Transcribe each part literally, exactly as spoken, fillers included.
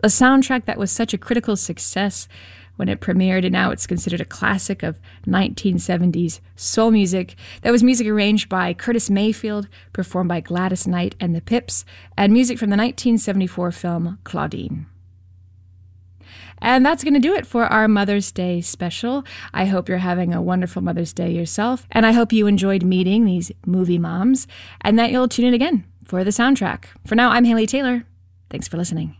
A soundtrack that was such a critical success when it premiered, and now it's considered a classic of nineteen seventies soul music. That was music arranged by Curtis Mayfield, performed by Gladys Knight and the Pips, and music from the nineteen seventy-four film Claudine. And that's going to do it for our Mother's Day special. I hope you're having a wonderful Mother's Day yourself, and I hope you enjoyed meeting these movie moms, and that you'll tune in again for the soundtrack. For now, I'm Haley Taylor. Thanks for listening.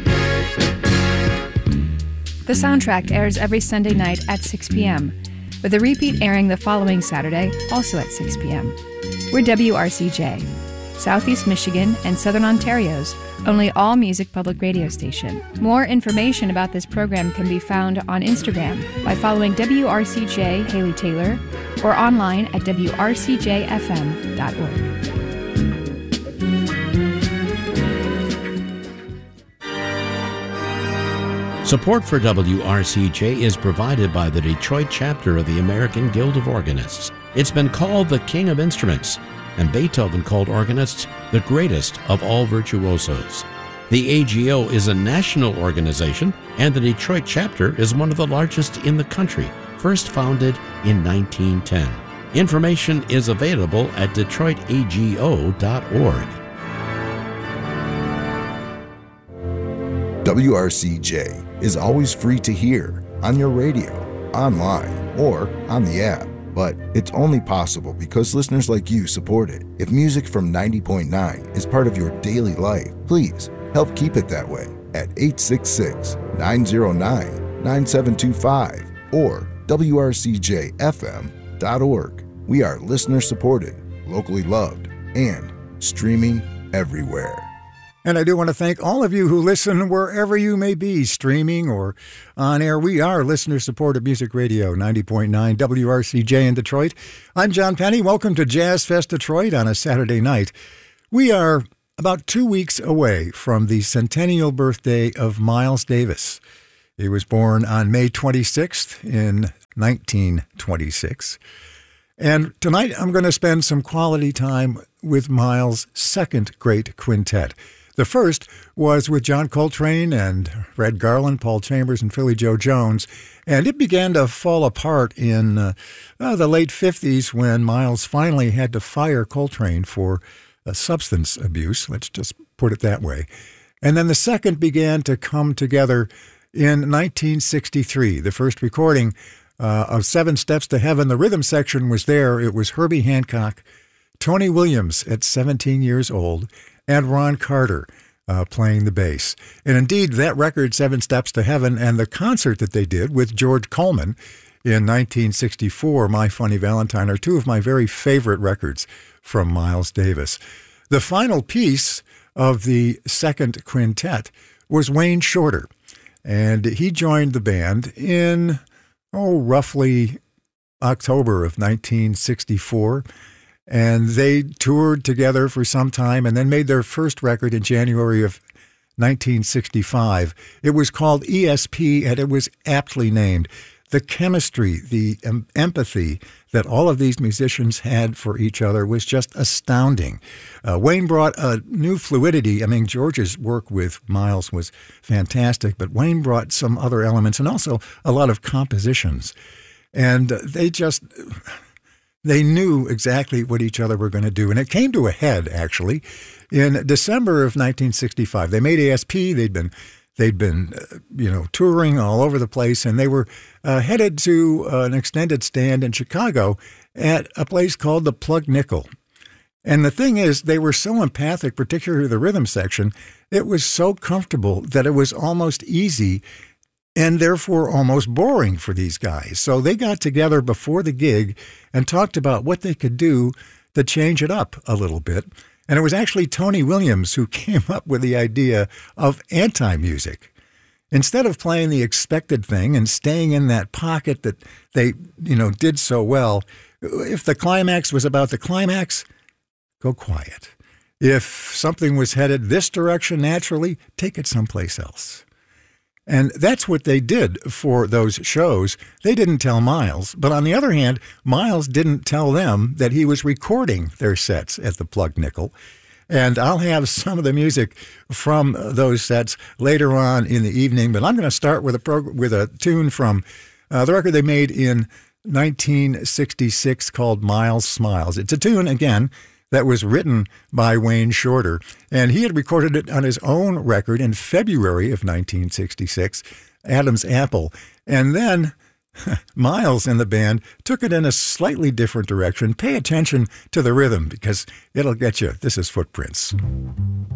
The Soundtrack airs every Sunday night at six p.m., with a repeat airing the following Saturday, also at six p.m. We're W R C J, Southeast Michigan and Southern Ontario's only all-music public radio station. More information about this program can be found on Instagram by following W R C J Haley Taylor or online at w r c j f m dot org. Support for W R C J is provided by the Detroit chapter of the American Guild of Organists. It's been called the King of Instruments, and Beethoven called organists the greatest of all virtuosos. The A G O is a national organization, and the Detroit chapter is one of the largest in the country, first founded in nineteen ten. Information is available at detroit a g o dot org. W R C J is always free to hear on your radio, online, or on the app. But it's only possible because listeners like you support it. If music from ninety point nine is part of your daily life, please help keep it that way at eight six six, nine zero nine, nine seven two five or w r c j f m dot org. We are listener-supported, locally loved, and streaming everywhere. And I do want to thank all of you who listen wherever you may be, streaming or on air. We are listener-supported music radio, ninety point nine W R C J in Detroit. I'm John Penny. Welcome to Jazz Fest Detroit on a Saturday night. We are about two weeks away from the centennial birthday of Miles Davis. He was born on May twenty-sixth in nineteen twenty-six. And tonight I'm going to spend some quality time with Miles' second great quintet. The first was with John Coltrane and Red Garland, Paul Chambers, and Philly Joe Jones, and it began to fall apart in uh, uh, the late fifties when Miles finally had to fire Coltrane for uh, substance abuse, let's just put it that way. And then the second began to come together in nineteen sixty-three. The first recording uh, of Seven Steps to Heaven, the rhythm section was there. It was Herbie Hancock, Tony Williams at seventeen years old, and Ron Carter uh, playing the bass. And indeed, that record, Seven Steps to Heaven, and the concert that they did with George Coleman in nineteen sixty-four, My Funny Valentine, are two of my very favorite records from Miles Davis. The final piece of the second quintet was Wayne Shorter, and he joined the band in, oh, roughly October of nineteen sixty-four. And they toured together for some time and then made their first record in January of nineteen sixty-five. It was called E S P, and it was aptly named. The chemistry, the em- empathy that all of these musicians had for each other was just astounding. Uh, Wayne brought a new fluidity. I mean, George's work with Miles was fantastic, but Wayne brought some other elements and also a lot of compositions. And uh, they just... They knew exactly what each other were going to do, and it came to a head, actually, in December of nineteen sixty-five. They made A S P. They'd been, they'd been, uh, you know, touring all over the place, and they were uh, headed to uh, an extended stand in Chicago at a place called the Plug Nickel. And the thing is, they were so empathic, particularly the rhythm section. It was so comfortable that it was almost easy and therefore almost boring for these guys. So they got together before the gig and talked about what they could do to change it up a little bit. And it was actually Tony Williams who came up with the idea of anti-music. Instead of playing the expected thing and staying in that pocket that they, you know, did so well, if the climax was about the climax, go quiet. If something was headed this direction naturally, take it someplace else. And that's what they did for those shows. They didn't tell Miles, but on the other hand, Miles didn't tell them that he was recording their sets at the Plug Nickel. And I'll have some of the music from those sets later on in the evening. But I'm going to start with a prog- with a tune from uh, the record they made in nineteen sixty-six called Miles Smiles. It's a tune, again, that was written by Wayne Shorter. And he had recorded it on his own record in February of nineteen sixty-six, Adam's Apple. And then Miles and the band took it in a slightly different direction. Pay attention to the rhythm because it'll get you. This is Footprints.